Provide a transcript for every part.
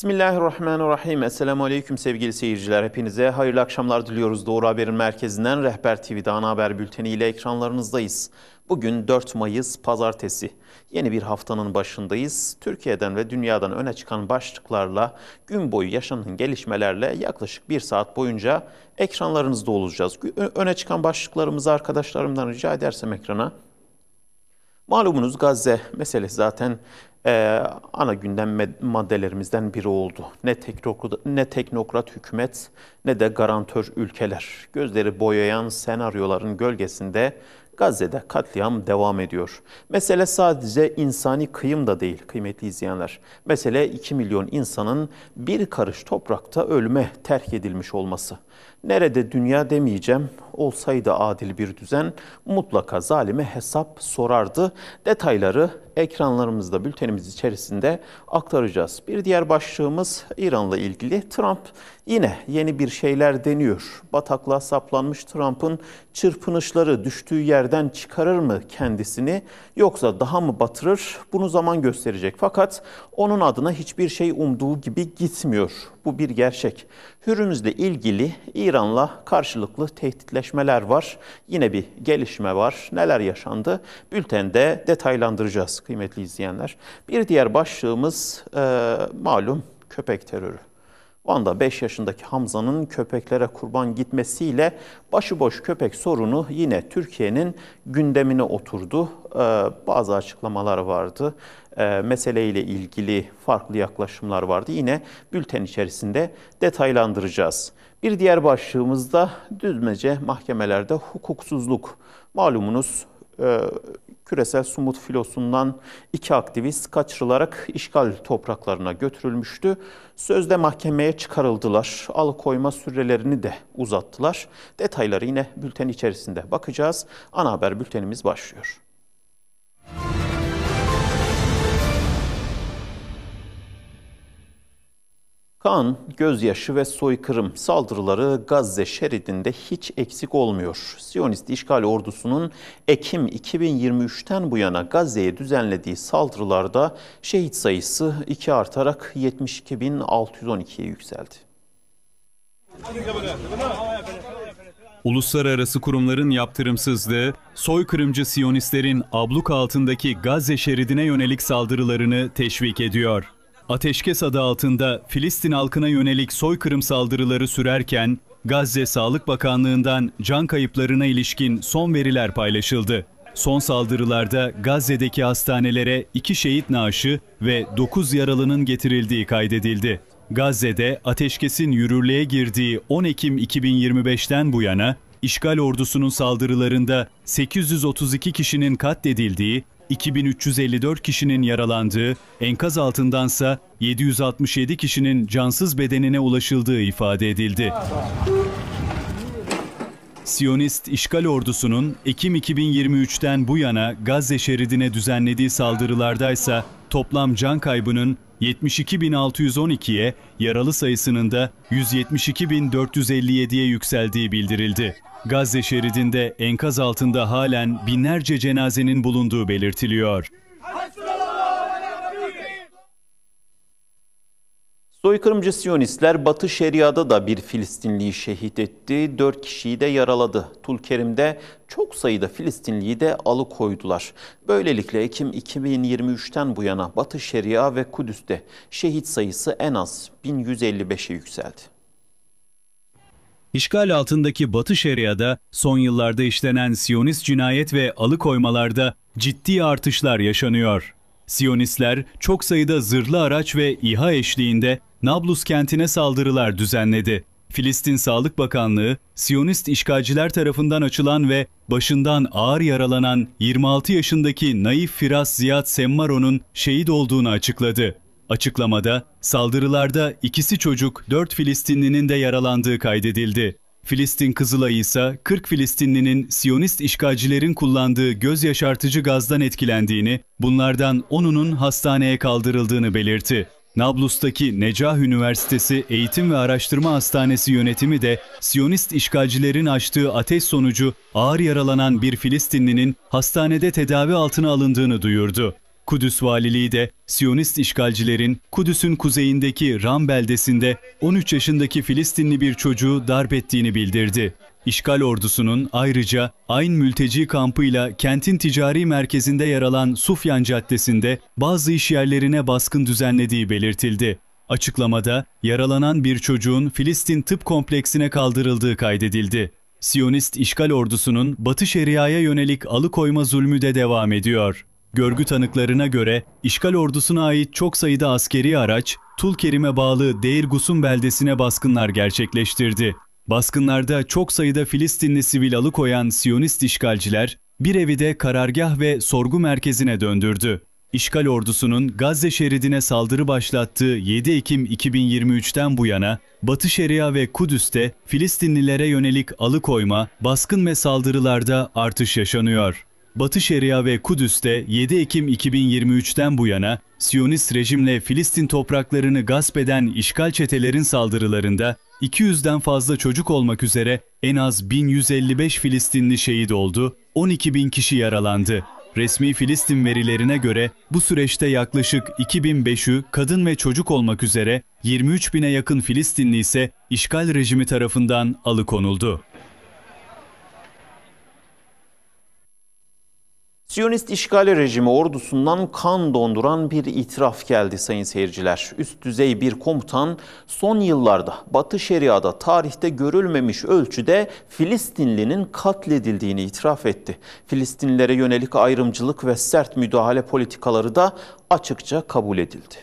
Bismillahirrahmanirrahim. Esselamu Aleyküm sevgili seyirciler. Hepinize hayırlı akşamlar diliyoruz. Doğru Haber'in merkezinden Rehber TV'de ana haber bülteni ile ekranlarınızdayız. Bugün 4 Mayıs Pazartesi. Yeni bir haftanın başındayız. Türkiye'den ve dünyadan öne çıkan başlıklarla, gün boyu yaşanan gelişmelerle yaklaşık 1 saat boyunca ekranlarınızda olacağız. Öne çıkan başlıklarımızı arkadaşlarımdan rica edersem ekrana. Malumunuz Gazze meselesi zaten ana gündem maddelerimizden biri oldu. Ne teknokrat hükümet ne de garantör ülkeler. Gözleri boyayan senaryoların gölgesinde Gazze'de katliam devam ediyor. Mesele sadece insani kıyım da değil kıymetli izleyenler. Mesele 2 milyon insanın bir karış toprakta ölüme terk edilmiş olması. Nerede dünya demeyeceğim, olsaydı adil bir düzen mutlaka zalime hesap sorardı. Detayları ekranlarımızda bültenimiz içerisinde aktaracağız. Bir diğer başlığımız İran'la ilgili. Trump yine yeni bir şeyler deniyor. Bataklığa saplanmış Trump'ın çırpınışları düştüğü yerden çıkarır mı kendisini yoksa daha mı batırır? Bunu zaman gösterecek. Fakat onun adına hiçbir şey umduğu gibi gitmiyor. Bu bir gerçek. Hürmüz'le ilgili İran'la karşılıklı tehditleşmeler var. Yine bir gelişme var. Neler yaşandı? Bültende detaylandıracağız kıymetli izleyenler. Bir diğer başlığımız malum köpek terörü. Van'da 5 yaşındaki Hamza'nın köpeklere kurban gitmesiyle başıboş köpek sorunu yine Türkiye'nin gündemine oturdu. Bazı açıklamalar vardı. Meseleyle ilgili farklı yaklaşımlar vardı. Yine bülten içerisinde detaylandıracağız. Bir diğer başlığımızda düzmece mahkemelerde hukuksuzluk. Malumunuz küresel sumut filosundan 2 aktivist kaçırılarak işgal topraklarına götürülmüştü. Sözde mahkemeye çıkarıldılar. Alıkoyma sürelerini de uzattılar. Detayları yine bülten içerisinde bakacağız. Ana haber bültenimiz başlıyor. Kan, gözyaşı ve soykırım saldırıları Gazze şeridinde hiç eksik olmuyor. Siyonist işgal ordusunun Ekim 2023'ten bu yana Gazze'ye düzenlediği saldırılarda şehit sayısı 2 artarak 72.612'ye yükseldi. Uluslararası kurumların yaptırımsızlığı, soykırımcı Siyonistlerin abluk altındaki Gazze şeridine yönelik saldırılarını teşvik ediyor. Ateşkes adı altında Filistin halkına yönelik soykırım saldırıları sürerken Gazze Sağlık Bakanlığı'ndan can kayıplarına ilişkin son veriler paylaşıldı. Son saldırılarda Gazze'deki hastanelere 2 şehit naaşı ve 9 yaralının getirildiği kaydedildi. Gazze'de ateşkesin yürürlüğe girdiği 10 Ekim 2025'ten bu yana işgal ordusunun saldırılarında 832 kişinin katledildiği, 2354 kişinin yaralandığı, enkaz altındansa 767 kişinin cansız bedenine ulaşıldığı ifade edildi. Siyonist işgal ordusunun Ekim 2023'ten bu yana Gazze şeridine düzenlediği saldırılardaysa toplam can kaybının 72.612'ye, yaralı sayısının da 172.457'ye yükseldiği bildirildi. Gazze şeridinde enkaz altında halen binlerce cenazenin bulunduğu belirtiliyor. Soykırımcı Siyonistler Batı Şeria'da da bir Filistinliyi şehit etti, 4 kişiyi de yaraladı. Tulkerim'de çok sayıda Filistinliyi de alıkoydular. Böylelikle Ekim 2023'ten bu yana Batı Şeria ve Kudüs'te şehit sayısı en az 1155'e yükseldi. İşgal altındaki Batı Şeria'da son yıllarda işlenen Siyonist cinayet ve alıkoymalarda ciddi artışlar yaşanıyor. Siyonistler çok sayıda zırhlı araç ve İHA eşliğinde Nablus kentine saldırılar düzenledi. Filistin Sağlık Bakanlığı, Siyonist işgalciler tarafından açılan ve başından ağır yaralanan 26 yaşındaki Naif Firas Ziyad Semmaro'nun şehit olduğunu açıkladı. Açıklamada saldırılarda 2'si çocuk, 4 Filistinlinin de yaralandığı kaydedildi. Filistin Kızılayı ise 40 Filistinlinin Siyonist işgalcilerin kullandığı göz yaşartıcı gazdan etkilendiğini, bunlardan 10'unun hastaneye kaldırıldığını belirtti. Nablus'taki Necah Üniversitesi Eğitim ve Araştırma Hastanesi yönetimi de Siyonist işgalcilerin açtığı ateş sonucu ağır yaralanan bir Filistinlinin hastanede tedavi altına alındığını duyurdu. Kudüs Valiliği de Siyonist işgalcilerin Kudüs'ün kuzeyindeki Ram beldesinde 13 yaşındaki Filistinli bir çocuğu darp ettiğini bildirdi. İşgal ordusunun ayrıca Ayn mülteci kampıyla kentin ticari merkezinde yer alan Sufyan Caddesi'nde bazı iş yerlerine baskın düzenlediği belirtildi. Açıklamada yaralanan bir çocuğun Filistin Tıp Kompleksine kaldırıldığı kaydedildi. Siyonist işgal ordusunun Batı Şeria'ya yönelik alıkoyma zulmü de devam ediyor. Görgü tanıklarına göre işgal ordusuna ait çok sayıda askeri araç, Tulkerim'e bağlı Deir Gusum beldesine baskınlar gerçekleştirdi. Baskınlarda çok sayıda Filistinli sivil alıkoyan Siyonist işgalciler bir evi de karargah ve sorgu merkezine döndürdü. İşgal ordusunun Gazze şeridine saldırı başlattığı 7 Ekim 2023'ten bu yana Batı Şeria ve Kudüs'te Filistinlilere yönelik alıkoyma, baskın ve saldırılarda artış yaşanıyor. Batı Şeria ve Kudüs'te 7 Ekim 2023'ten bu yana Siyonist rejimle Filistin topraklarını gasp eden işgal çetelerin saldırılarında 200'den fazla çocuk olmak üzere en az 1155 Filistinli şehit oldu, 12.000 kişi yaralandı. Resmi Filistin verilerine göre bu süreçte yaklaşık 2500'ü kadın ve çocuk olmak üzere 23.000'e yakın Filistinli ise işgal rejimi tarafından alıkonuldu. Siyonist işgal rejimi ordusundan kan donduran bir itiraf geldi sayın seyirciler. Üst düzey bir komutan son yıllarda Batı Şeria'da tarihte görülmemiş ölçüde Filistinlinin katledildiğini itiraf etti. Filistinlilere yönelik ayrımcılık ve sert müdahale politikaları da açıkça kabul edildi.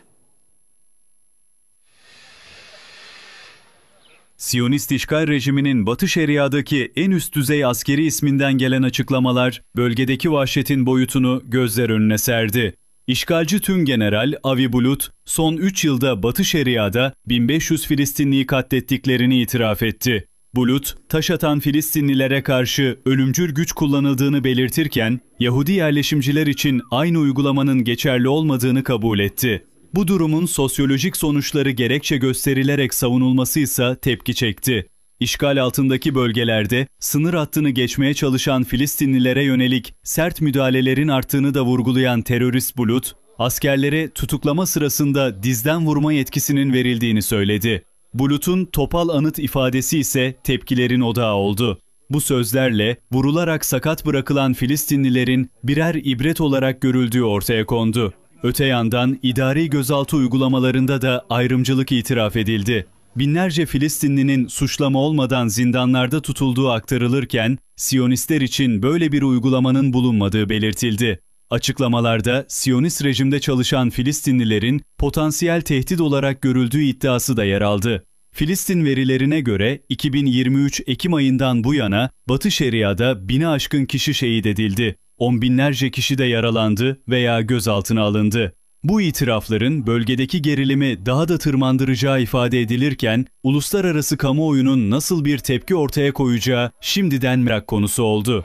Siyonist işgal rejiminin Batı Şeria'daki en üst düzey askeri isminden gelen açıklamalar bölgedeki vahşetin boyutunu gözler önüne serdi. İşgalci Tüngeneral Avi Bulut, son 3 yılda Batı Şeria'da 1500 Filistinliyi katlettiklerini itiraf etti. Bulut, taş atan Filistinlilere karşı ölümcül güç kullanıldığını belirtirken, Yahudi yerleşimciler için aynı uygulamanın geçerli olmadığını kabul etti. Bu durumun sosyolojik sonuçları gerekçe gösterilerek savunulması ise tepki çekti. İşgal altındaki bölgelerde sınır hattını geçmeye çalışan Filistinlilere yönelik sert müdahalelerin arttığını da vurgulayan terörist Bulut, askerlere tutuklama sırasında dizden vurma yetkisinin verildiğini söyledi. Bulut'un topal anıt ifadesi ise tepkilerin odağı oldu. Bu sözlerle vurularak sakat bırakılan Filistinlilerin birer ibret olarak görüldüğü ortaya kondu. Öte yandan idari gözaltı uygulamalarında da ayrımcılık itiraf edildi. Binlerce Filistinlinin suçlama olmadan zindanlarda tutulduğu aktarılırken, Siyonistler için böyle bir uygulamanın bulunmadığı belirtildi. Açıklamalarda Siyonist rejimde çalışan Filistinlilerin potansiyel tehdit olarak görüldüğü iddiası da yer aldı. Filistin verilerine göre 2023 Ekim ayından bu yana Batı Şeria'da 1000'e aşkın kişi şehit edildi. On binlerce kişi de yaralandı veya gözaltına alındı. Bu itirafların bölgedeki gerilimi daha da tırmandıracağı ifade edilirken, uluslararası kamuoyunun nasıl bir tepki ortaya koyacağı şimdiden merak konusu oldu.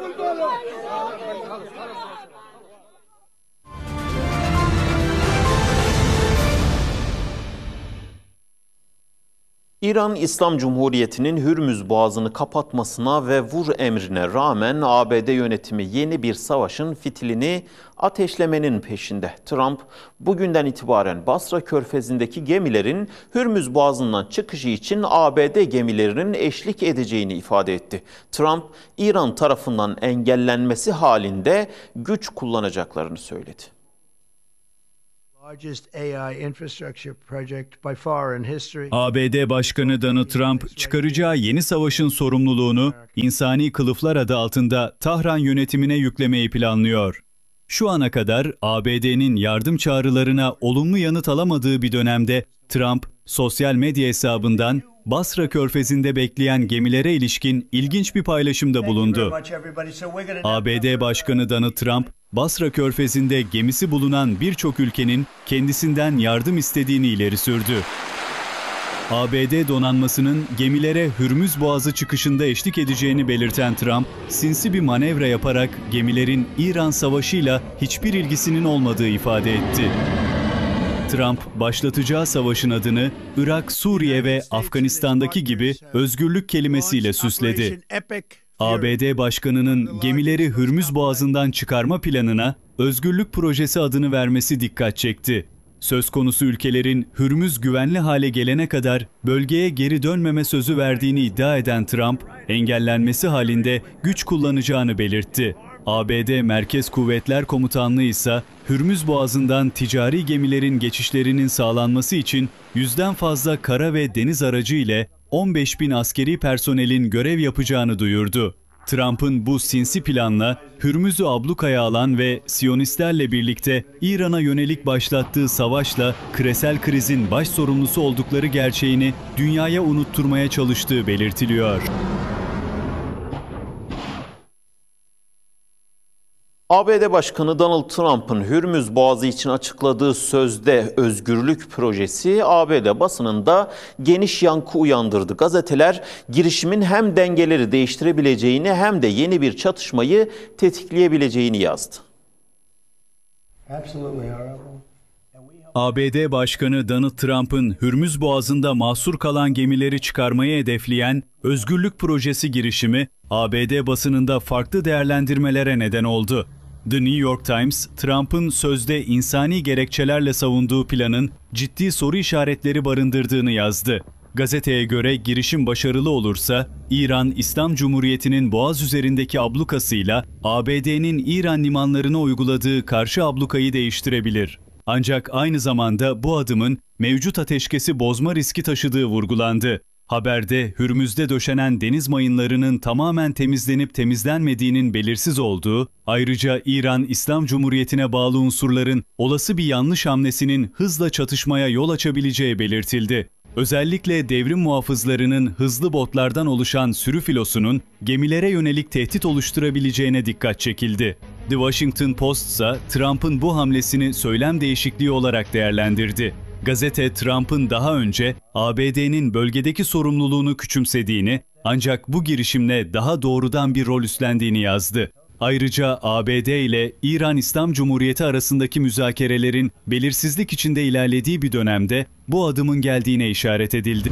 İran İslam Cumhuriyeti'nin Hürmüz Boğazı'nı kapatmasına ve vur emrine rağmen ABD yönetimi yeni bir savaşın fitilini ateşlemenin peşinde. Trump bugünden itibaren Basra Körfezi'ndeki gemilerin Hürmüz Boğazı'ndan çıkışı için ABD gemilerinin eşlik edeceğini ifade etti. Trump, İran tarafından engellenmesi halinde güç kullanacaklarını söyledi. ABD Başkanı Donald Trump, çıkaracağı yeni savaşın sorumluluğunu insani kılıflar adı altında Tahran yönetimine yüklemeyi planlıyor. Şu ana kadar ABD'nin yardım çağrılarına olumlu yanıt alamadığı bir dönemde Trump, sosyal medya hesabından Basra Körfezi'nde bekleyen gemilere ilişkin ilginç bir paylaşımda bulundu. ABD Başkanı Donald Trump, Basra Körfezi'nde gemisi bulunan birçok ülkenin kendisinden yardım istediğini ileri sürdü. ABD donanmasının gemilere Hürmüz Boğazı çıkışında eşlik edeceğini belirten Trump, sinsi bir manevra yaparak gemilerin İran Savaşı'yla hiçbir ilgisinin olmadığı ifade etti. Trump, başlatacağı savaşın adını Irak, Suriye ve Afganistan'daki gibi özgürlük kelimesiyle süsledi. ABD Başkanı'nın gemileri Hürmüz Boğazı'ndan çıkarma planına Özgürlük Projesi adını vermesi dikkat çekti. Söz konusu ülkelerin Hürmüz güvenli hale gelene kadar bölgeye geri dönmeme sözü verdiğini iddia eden Trump, engellenmesi halinde güç kullanacağını belirtti. ABD Merkez Kuvvetler Komutanlığı ise Hürmüz Boğazı'ndan ticari gemilerin geçişlerinin sağlanması için 100'den fazla kara ve deniz aracı ile 15.000 askeri personelin görev yapacağını duyurdu. Trump'ın bu sinsi planla Hürmüz'ü ablukaya alan ve Siyonistlerle birlikte İran'a yönelik başlattığı savaşla küresel krizin baş sorumlusu oldukları gerçeğini dünyaya unutturmaya çalıştığı belirtiliyor. ABD Başkanı Donald Trump'ın Hürmüz Boğazı için açıkladığı sözde özgürlük projesi ABD basınında geniş yankı uyandırdı. Gazeteler girişimin hem dengeleri değiştirebileceğini hem de yeni bir çatışmayı tetikleyebileceğini yazdı. ABD Başkanı Donald Trump'ın Hürmüz Boğazı'nda mahsur kalan gemileri çıkarmayı hedefleyen Özgürlük Projesi girişimi ABD basınında farklı değerlendirmelere neden oldu. The New York Times, Trump'ın sözde insani gerekçelerle savunduğu planın ciddi soru işaretleri barındırdığını yazdı. Gazeteye göre girişim başarılı olursa, İran İslam Cumhuriyeti'nin Boğaz üzerindeki ablukasıyla ABD'nin İran limanlarına uyguladığı karşı ablukayı değiştirebilir. Ancak aynı zamanda bu adımın mevcut ateşkesi bozma riski taşıdığı vurgulandı. Haberde Hürmüz'de döşenen deniz mayınlarının tamamen temizlenip temizlenmediğinin belirsiz olduğu, ayrıca İran İslam Cumhuriyeti'ne bağlı unsurların olası bir yanlış hamlesinin hızla çatışmaya yol açabileceği belirtildi. Özellikle devrim muhafızlarının hızlı botlardan oluşan sürü filosunun gemilere yönelik tehdit oluşturabileceğine dikkat çekildi. The Washington Post ise Trump'ın bu hamlesini söylem değişikliği olarak değerlendirdi. Gazete, Trump'ın daha önce ABD'nin bölgedeki sorumluluğunu küçümsediğini, ancak bu girişimle daha doğrudan bir rol üstlendiğini yazdı. Ayrıca ABD ile İran İslam Cumhuriyeti arasındaki müzakerelerin belirsizlik içinde ilerlediği bir dönemde bu adımın geldiğine işaret edildi.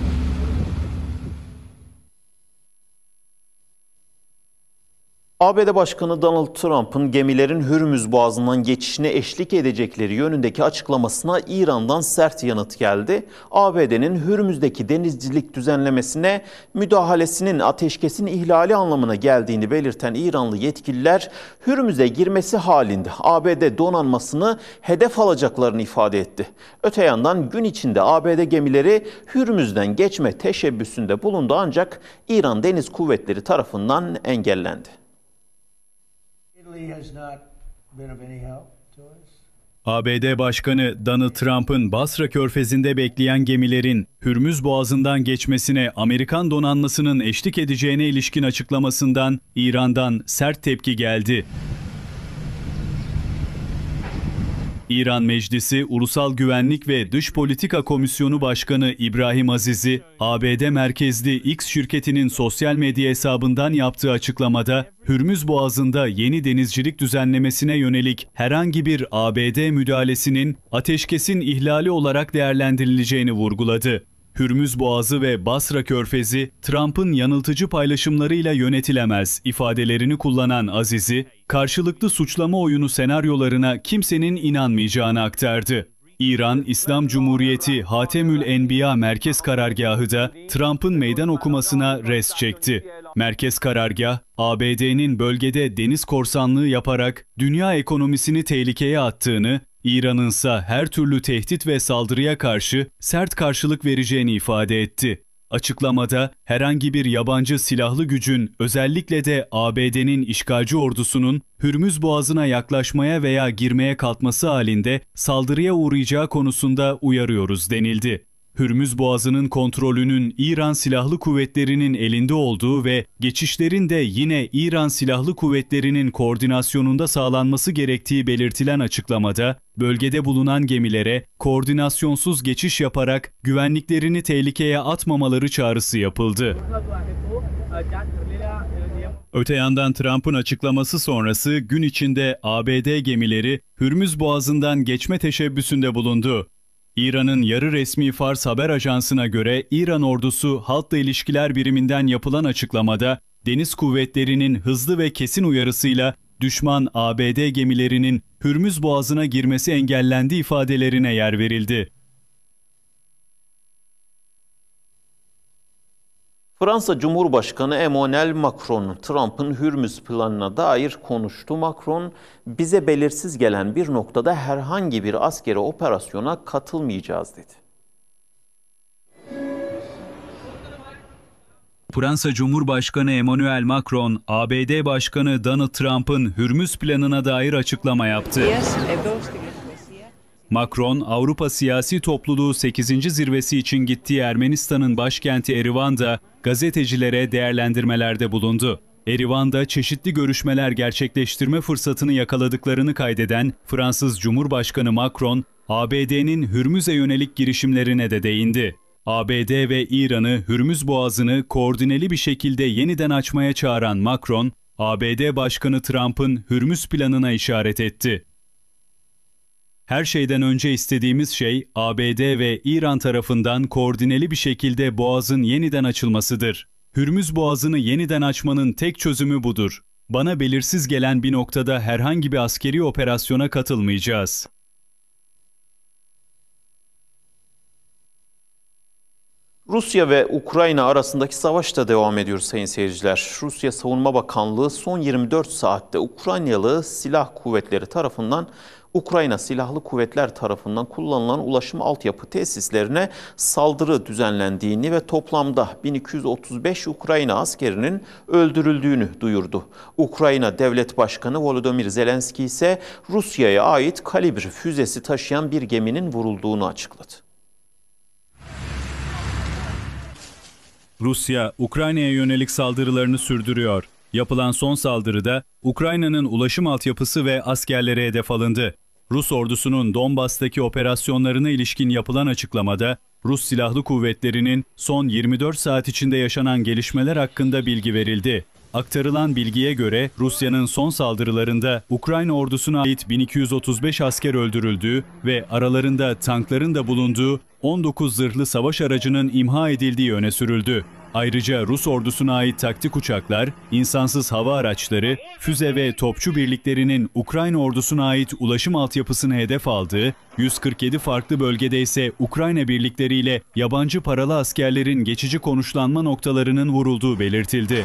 ABD Başkanı Donald Trump'ın gemilerin Hürmüz Boğazı'ndan geçişine eşlik edecekleri yönündeki açıklamasına İran'dan sert yanıt geldi. ABD'nin Hürmüz'deki denizcilik düzenlemesine müdahalesinin ateşkesin ihlali anlamına geldiğini belirten İranlı yetkililer Hürmüz'e girmesi halinde ABD donanmasını hedef alacaklarını ifade etti. Öte yandan gün içinde ABD gemileri Hürmüz'den geçme teşebbüsünde bulundu ancak İran Deniz Kuvvetleri tarafından engellendi. ABD Başkanı Donald Trump'ın Basra Körfezi'nde bekleyen gemilerin Hürmüz Boğazı'ndan geçmesine Amerikan donanmasının eşlik edeceğine ilişkin açıklamasından İran'dan sert tepki geldi. İran Meclisi Ulusal Güvenlik ve Dış Politika Komisyonu Başkanı İbrahim Aziz'i, ABD merkezli X şirketinin sosyal medya hesabından yaptığı açıklamada, Hürmüz Boğazı'nda yeni denizcilik düzenlemesine yönelik herhangi bir ABD müdahalesinin ateşkesin ihlali olarak değerlendirileceğini vurguladı. Hürmüz Boğazı ve Basra Körfezi, Trump'ın yanıltıcı paylaşımlarıyla yönetilemez ifadelerini kullanan Aziz'i, karşılıklı suçlama oyunu senaryolarına kimsenin inanmayacağını aktardı. İran İslam Cumhuriyeti Hatemül Enbiya Merkez Karargahı da Trump'ın meydan okumasına res çekti. Merkez Karargah, ABD'nin bölgede deniz korsanlığı yaparak dünya ekonomisini tehlikeye attığını, İran'ınsa her türlü tehdit ve saldırıya karşı sert karşılık vereceğini ifade etti. Açıklamada herhangi bir yabancı silahlı gücün, özellikle de ABD'nin işgalci ordusunun Hürmüz Boğazı'na yaklaşmaya veya girmeye kalkması halinde saldırıya uğrayacağı konusunda uyarıyoruz denildi. Hürmüz Boğazı'nın kontrolünün İran Silahlı Kuvvetleri'nin elinde olduğu ve geçişlerin de yine İran Silahlı Kuvvetleri'nin koordinasyonunda sağlanması gerektiği belirtilen açıklamada, bölgede bulunan gemilere koordinasyonsuz geçiş yaparak güvenliklerini tehlikeye atmamaları çağrısı yapıldı. Öte yandan Trump'ın açıklaması sonrası gün içinde ABD gemileri Hürmüz Boğazı'ndan geçme teşebbüsünde bulundu. İran'ın yarı resmi Fars haber ajansına göre İran ordusu Halkla İlişkiler Biriminden yapılan açıklamada deniz kuvvetlerinin hızlı ve kesin uyarısıyla düşman ABD gemilerinin Hürmüz Boğazı'na girmesi engellendi ifadelerine yer verildi. Fransa Cumhurbaşkanı Emmanuel Macron, Trump'ın Hürmüz planına dair konuştu. Macron, bize belirsiz gelen bir noktada herhangi bir askeri operasyona katılmayacağız dedi. Fransa Cumhurbaşkanı Emmanuel Macron, ABD Başkanı Donald Trump'ın Hürmüz planına dair açıklama yaptı. Macron, Avrupa Siyasi Topluluğu 8. zirvesi için gittiği Ermenistan'ın başkenti Erivan'da gazetecilere değerlendirmelerde bulundu. Erivan'da çeşitli görüşmeler gerçekleştirme fırsatını yakaladıklarını kaydeden Fransız Cumhurbaşkanı Macron, ABD'nin Hürmüz'e yönelik girişimlerine de değindi. ABD ve İran'ı Hürmüz Boğazı'nı koordineli bir şekilde yeniden açmaya çağıran Macron, ABD Başkanı Trump'ın Hürmüz planına işaret etti. Her şeyden önce istediğimiz şey ABD ve İran tarafından koordineli bir şekilde Boğaz'ın yeniden açılmasıdır. Hürmüz Boğazı'nı yeniden açmanın tek çözümü budur. Bana belirsiz gelen bir noktada herhangi bir askeri operasyona katılmayacağız. Rusya ve Ukrayna arasındaki savaş da devam ediyor sayın seyirciler. Rusya Savunma Bakanlığı son 24 saatte Ukrayna Silahlı Kuvvetler tarafından kullanılan ulaşım altyapı tesislerine saldırı düzenlendiğini ve toplamda 1235 Ukrayna askerinin öldürüldüğünü duyurdu. Ukrayna Devlet Başkanı Volodymyr Zelenski ise Rusya'ya ait Kalibr füzesi taşıyan bir geminin vurulduğunu açıkladı. Rusya, Ukrayna'ya yönelik saldırılarını sürdürüyor. Yapılan son saldırıda Ukrayna'nın ulaşım altyapısı ve askerleri hedef alındı. Rus ordusunun Donbas'taki operasyonlarına ilişkin yapılan açıklamada, Rus Silahlı Kuvvetleri'nin son 24 saat içinde yaşanan gelişmeler hakkında bilgi verildi. Aktarılan bilgiye göre Rusya'nın son saldırılarında Ukrayna ordusuna ait 1235 asker öldürüldüğü ve aralarında tankların da bulunduğu 19 zırhlı savaş aracının imha edildiği öne sürüldü. Ayrıca Rus ordusuna ait taktik uçaklar, insansız hava araçları, füze ve topçu birliklerinin Ukrayna ordusuna ait ulaşım altyapısını hedef aldığı, 147 farklı bölgede ise Ukrayna birlikleriyle yabancı paralı askerlerin geçici konuşlanma noktalarının vurulduğu belirtildi.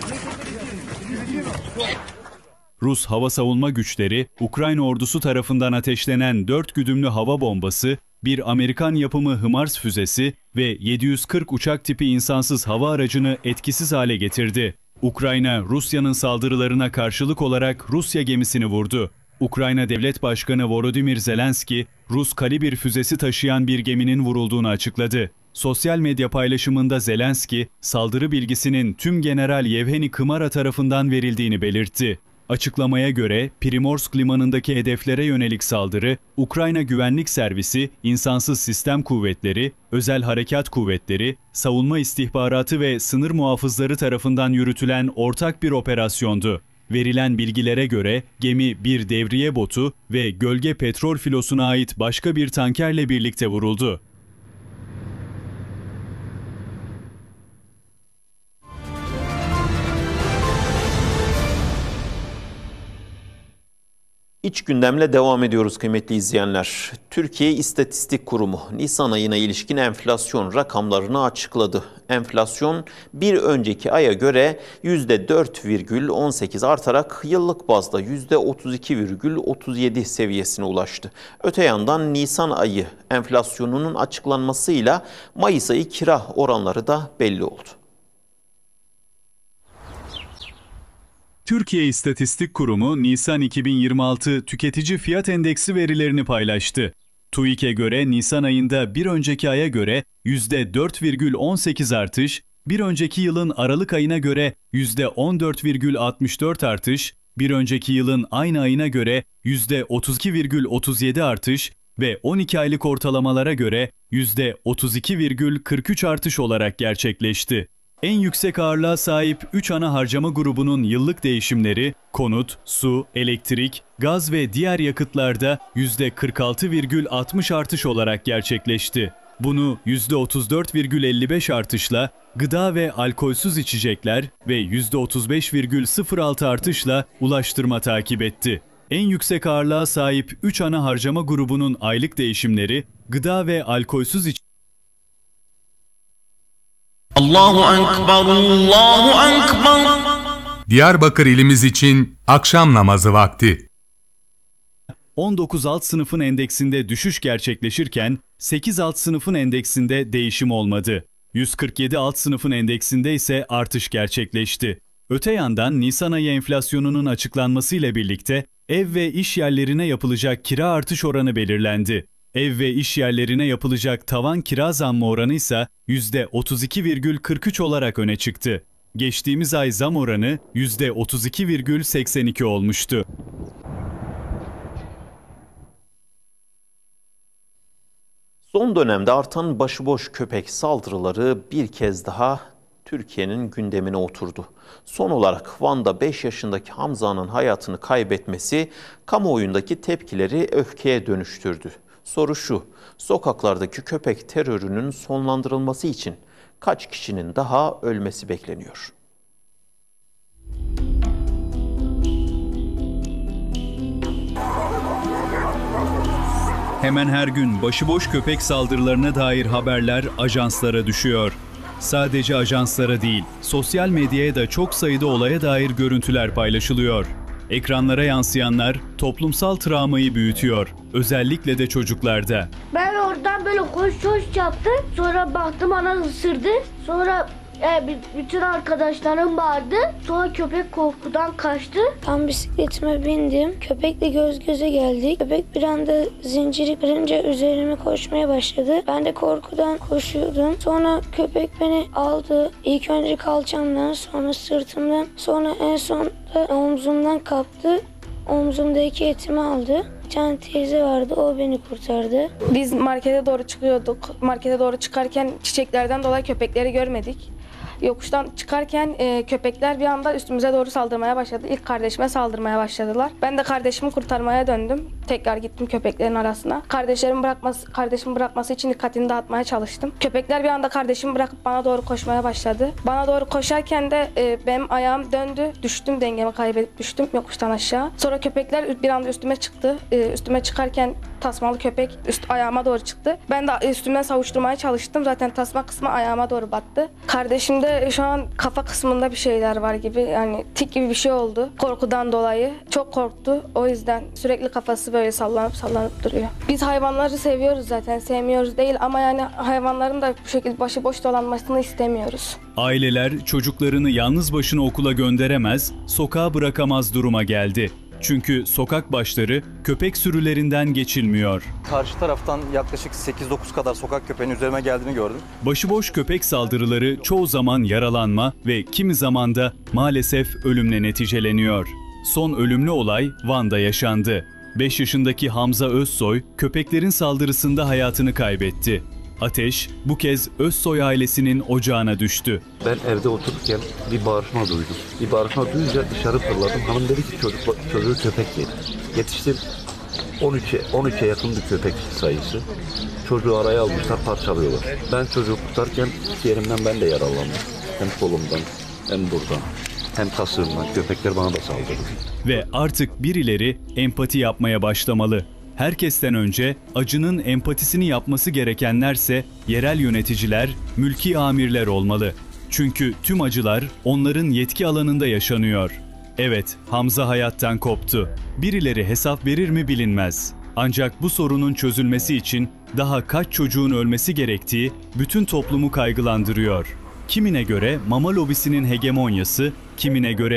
Rus hava savunma güçleri, Ukrayna ordusu tarafından ateşlenen 4 güdümlü hava bombası, bir Amerikan yapımı HIMARS füzesi ve 740 uçak tipi insansız hava aracını etkisiz hale getirdi. Ukrayna, Rusya'nın saldırılarına karşılık olarak Rusya gemisini vurdu. Ukrayna Devlet Başkanı Volodymyr Zelenski, Rus Kalibr füzesi taşıyan bir geminin vurulduğunu açıkladı. Sosyal medya paylaşımında Zelenski, saldırı bilgisinin tüm General Yevheni Kımara tarafından verildiğini belirtti. Açıklamaya göre Primorsk limanındaki hedeflere yönelik saldırı, Ukrayna Güvenlik Servisi, İnsansız Sistem Kuvvetleri, Özel Harekat Kuvvetleri, Savunma İstihbaratı ve Sınır Muhafızları tarafından yürütülen ortak bir operasyondu. Verilen bilgilere göre gemi bir devriye botu ve gölge petrol filosuna ait başka bir tankerle birlikte vuruldu. İç gündemle devam ediyoruz kıymetli izleyenler. Türkiye İstatistik Kurumu Nisan ayına ilişkin enflasyon rakamlarını açıkladı. Enflasyon bir önceki aya göre %4,18 artarak yıllık bazda %32,37 seviyesine ulaştı. Öte yandan Nisan ayı enflasyonunun açıklanmasıyla Mayıs ayı kira oranları da belli oldu. Türkiye İstatistik Kurumu Nisan 2026 Tüketici Fiyat Endeksi verilerini paylaştı. TÜİK'e göre Nisan ayında bir önceki aya göre %4,18 artış, bir önceki yılın Aralık ayına göre %14,64 artış, bir önceki yılın aynı ayına göre %32,37 artış ve 12 aylık ortalamalara göre %32,43 artış olarak gerçekleşti. En yüksek ağırlığa sahip 3 ana harcama grubunun yıllık değişimleri konut, su, elektrik, gaz ve diğer yakıtlarda %46,60 artış olarak gerçekleşti. Bunu %34,55 artışla gıda ve alkolsüz içecekler ve %35,06 artışla ulaştırma takip etti. En yüksek ağırlığa sahip 3 ana harcama grubunun aylık değişimleri gıda ve alkolsüz Allahu Ekber, Allahu Ekber. Diyarbakır ilimiz için akşam namazı vakti. 19 alt sınıfın endeksinde düşüş gerçekleşirken 8 alt sınıfın endeksinde değişim olmadı. 147 alt sınıfın endeksinde ise artış gerçekleşti. Öte yandan Nisan ayı enflasyonunun açıklanmasıyla birlikte ev ve iş yerlerine yapılacak kira artış oranı belirlendi. Ev ve iş yerlerine yapılacak tavan kira zammı oranı ise %32,43 olarak öne çıktı. Geçtiğimiz ay zam oranı %32,82 olmuştu. Son dönemde artan başıboş köpek saldırıları bir kez daha Türkiye'nin gündemine oturdu. Son olarak Van'da 5 yaşındaki Hamza'nın hayatını kaybetmesi kamuoyundaki tepkileri öfkeye dönüştürdü. Soru şu, sokaklardaki köpek terörünün sonlandırılması için kaç kişinin daha ölmesi bekleniyor? Hemen her gün başıboş köpek saldırılarına dair haberler ajanslara düşüyor. Sadece ajanslara değil, sosyal medyaya da çok sayıda olaya dair görüntüler paylaşılıyor. Ekranlara yansıyanlar toplumsal travmayı büyütüyor, özellikle de çocuklarda. Ben oradan böyle koş yaptım. Sonra baktım ana ısırdı. Sonra bütün arkadaşlarım bağırdı. Sonra köpek korkudan kaçtı. Tam bisikletime bindim. Köpekle göz göze geldik. Köpek bir anda zinciri kırınca üzerime koşmaya başladı. Ben de korkudan koşuyordum. Sonra köpek beni aldı. İlk önce kalçamdan, sonra sırtımdan, sonra en son da omzumdan kaptı. Omzumdaki etimi aldı. Bir tane teyze vardı, o beni kurtardı. Biz markete doğru çıkıyorduk. Markete doğru çıkarken çiçeklerden dolayı köpekleri görmedik. Yokuştan çıkarken köpekler bir anda üstümüze doğru saldırmaya başladı. İlk kardeşime saldırmaya başladılar. Ben de kardeşimi kurtarmaya döndüm. Tekrar gittim köpeklerin arasına. Kardeşimi bırakması için dikkatini dağıtmaya çalıştım. Köpekler bir anda kardeşimi bırakıp bana doğru koşmaya başladı. Bana doğru koşarken de benim ayağım döndü. Düştüm, dengemi kaybedip düştüm yokuştan aşağı. Sonra köpekler bir anda üstüme çıktı. Üstüme çıkarken tasmalı köpek ayağıma doğru çıktı. Ben de üstümden savuşturmaya çalıştım. Zaten tasma kısmı ayağıma doğru battı. Kardeşimde şu an kafa kısmında bir şeyler var gibi. Yani tik gibi bir şey oldu. Korkudan dolayı. Çok korktu. O yüzden sürekli kafası böyle sallanıp duruyor. Biz hayvanları seviyoruz zaten. Sevmiyoruz değil ama yani hayvanların da bu şekilde başıboş dolanmasını istemiyoruz. Aileler çocuklarını yalnız başına okula gönderemez, sokağa bırakamaz duruma geldi. Çünkü sokak başları köpek sürülerinden geçilmiyor. Karşı taraftan yaklaşık 8-9 kadar sokak köpeğinin üzerime geldiğini gördüm. Başıboş köpek saldırıları çoğu zaman yaralanma ve kimi zaman da maalesef ölümle neticeleniyor. Son ölümlü olay Van'da yaşandı. 5 yaşındaki Hamza Özsoy köpeklerin saldırısında hayatını kaybetti. Ateş bu kez Özsoy ailesinin ocağına düştü. Ben evde otururken bir bağırışma duydum. Bir bağırışma duyunca dışarı fırladım. Hanım dedi ki çocuğu köpek yedi. Yetiştim. 13'e yakın bir köpek sayısı. Çocuğu araya almışlar, parçalıyorlar. Ben çocuğu tutarken iki yerimden ben de yaralandım. Hem kolumdan hem buradan hem kasığımdan. Köpekler bana da saldırdı. Ve artık birileri empati yapmaya başlamalı. Herkesten önce acının empatisini yapması gerekenlerse yerel yöneticiler, mülki amirler olmalı. Çünkü tüm acılar onların yetki alanında yaşanıyor. Evet, Hamza hayattan koptu. Birileri hesap verir mi bilinmez. Ancak bu sorunun çözülmesi için daha kaç çocuğun ölmesi gerektiği bütün toplumu kaygılandırıyor. Kimine göre mama lobisinin hegemonyası, kimine göre